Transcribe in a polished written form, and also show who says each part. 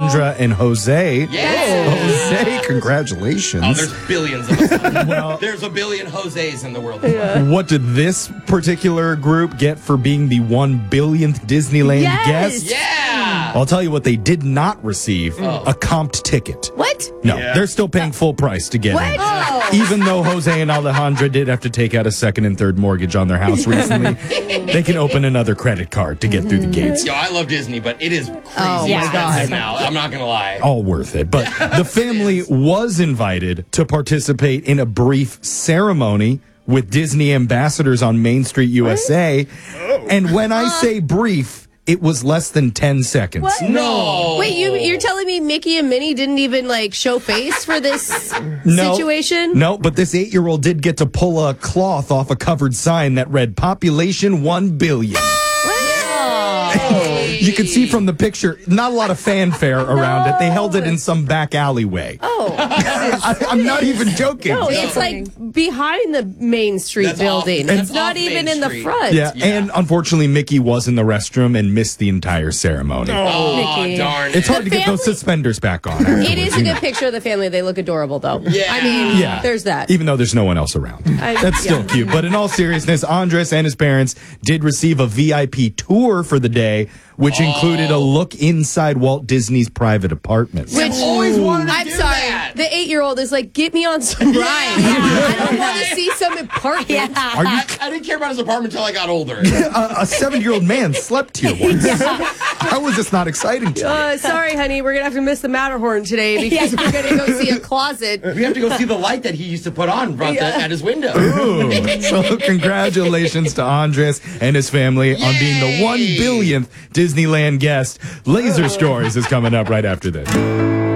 Speaker 1: Alejandra and Jose.
Speaker 2: Yes.
Speaker 1: Jose, congratulations.
Speaker 2: Oh, there's billions of us. Well, there's a billion Jose's in the world.
Speaker 1: What did this particular group get for being the 1 billionth Disneyland guest?
Speaker 2: Yeah.
Speaker 1: I'll tell you what they did not receive, a comped ticket.
Speaker 3: What?
Speaker 1: No, they're still paying full price to get in.
Speaker 3: Oh.
Speaker 1: Even though Jose and Alejandra did have to take out a second and third mortgage on their house recently, they can open another credit card to get through the gates.
Speaker 2: Yo, I love Disney, but it is crazy
Speaker 3: my
Speaker 2: expensive
Speaker 3: God.
Speaker 2: now. I'm not going to lie.
Speaker 1: All worth it. But the family was invited to participate in a brief ceremony with Disney ambassadors on Main Street, USA. And when I say brief, it was less than 10 seconds.
Speaker 3: What?
Speaker 2: No.
Speaker 3: Wait, you're telling me Mickey and Minnie didn't even show face for this situation?
Speaker 1: No, but this 8-year-old did get to pull a cloth off a covered sign that read population 1 billion. You can see from the picture, not a lot of fanfare around it. They held it in some back alleyway.
Speaker 3: Oh,
Speaker 1: I'm not even joking.
Speaker 3: no, it's like behind the Main Street
Speaker 2: That's
Speaker 3: building.
Speaker 2: off-
Speaker 3: It's
Speaker 2: that's
Speaker 3: not
Speaker 2: off
Speaker 3: even
Speaker 2: Main
Speaker 3: in the
Speaker 2: Street.
Speaker 3: front.
Speaker 1: Yeah, and unfortunately, Mickey was in the restroom and missed the entire ceremony.
Speaker 2: Oh,
Speaker 3: Mickey.
Speaker 2: darn.
Speaker 1: It's hard
Speaker 3: The
Speaker 1: to get those
Speaker 3: family-
Speaker 1: suspenders back on.
Speaker 3: It is a good picture of the family. They look adorable, though.
Speaker 2: Yeah.
Speaker 3: I mean,
Speaker 1: Yeah.
Speaker 3: there's that.
Speaker 1: Even though there's no one else around. That's still cute. But in all seriousness, Andres and his parents did receive a VIP tour for the day, which included a look inside Walt Disney's private apartment.
Speaker 3: Which,
Speaker 2: always wanted to
Speaker 3: I'm
Speaker 2: do
Speaker 3: sorry,
Speaker 2: that.
Speaker 3: the 8-year-old is like, get me on some rides. I don't want to see some apartment.
Speaker 1: Are you
Speaker 2: I didn't care about his apartment until I got older.
Speaker 1: a 7-year-old man slept here once? How is this not exciting to you?
Speaker 3: Sorry, honey, we're going to have to miss the Matterhorn today because we're going to go see a closet.
Speaker 2: We have to go see the light that he used to put on at his window.
Speaker 1: Ooh. So congratulations to Andres and his family on being the 1 billionth Disneyland guest. Laser Stories is coming up right after this.